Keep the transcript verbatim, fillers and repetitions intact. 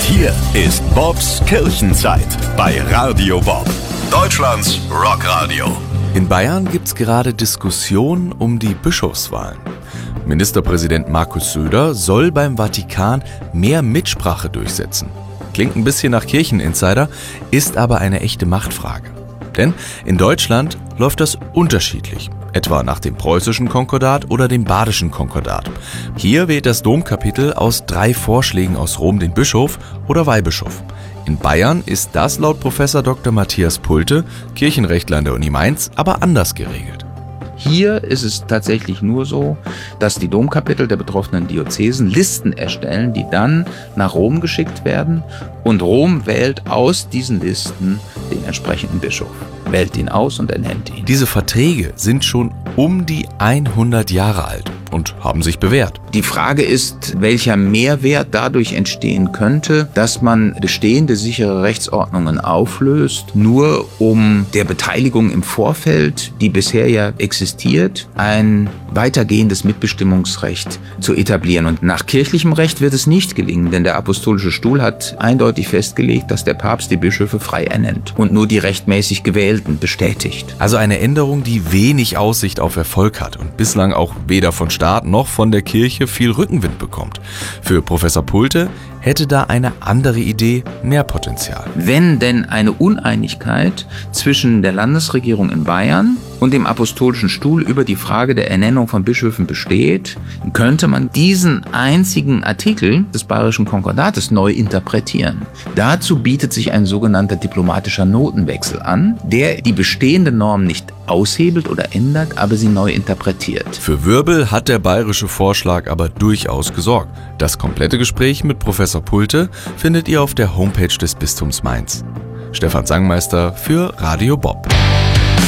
Hier ist Bobs Kirchenzeit bei Radio Bob, Deutschlands Rockradio. In Bayern gibt's gerade Diskussionen um die Bischofswahlen. Ministerpräsident Markus Söder soll beim Vatikan mehr Mitsprache durchsetzen. Klingt ein bisschen nach Kircheninsider, ist aber eine echte Machtfrage. Denn in Deutschland läuft das unterschiedlich, etwa nach dem preußischen Konkordat oder dem badischen Konkordat. Hier wählt das Domkapitel aus drei Vorschlägen aus Rom den Bischof oder Weihbischof. In Bayern ist das laut Professor Doktor Matthias Pulte, Kirchenrechtler an der Uni Mainz, aber anders geregelt. Hier ist es tatsächlich nur so, dass die Domkapitel der betroffenen Diözesen Listen erstellen, die dann nach Rom geschickt werden, und Rom wählt aus diesen Listen den entsprechenden Bischof, wählt ihn aus und ernennt ihn. Diese Verträge sind schon um die hundert Jahre alt und haben sich bewährt. Die Frage ist, welcher Mehrwert dadurch entstehen könnte, dass man bestehende sichere Rechtsordnungen auflöst, nur um der Beteiligung im Vorfeld, die bisher ja existiert, ein weitergehendes Mitbestimmungsrecht zu etablieren. Und nach kirchlichem Recht wird es nicht gelingen, denn der Apostolische Stuhl hat eindeutig festgelegt, dass der Papst die Bischöfe frei ernennt und nur die rechtmäßig Gewählten bestätigt. Also eine Änderung, die wenig Aussicht auf Erfolg hat und bislang auch weder von Staat noch von der Kirche viel Rückenwind bekommt. Für Professor Pulte hätte da eine andere Idee mehr Potenzial. Wenn denn eine Uneinigkeit zwischen der Landesregierung in Bayern und dem Apostolischen Stuhl über die Frage der Ernennung von Bischöfen besteht, könnte man diesen einzigen Artikel des Bayerischen Konkordates neu interpretieren. Dazu bietet sich ein sogenannter diplomatischer Notenwechsel an, der die bestehende Norm nicht aushebelt oder ändert, aber sie neu interpretiert. Für Wirbel hat der bayerische Vorschlag aber durchaus gesorgt. Das komplette Gespräch mit Professor Pulte findet ihr auf der Homepage des Bistums Mainz. Stefan Sangmeister für Radio Bob.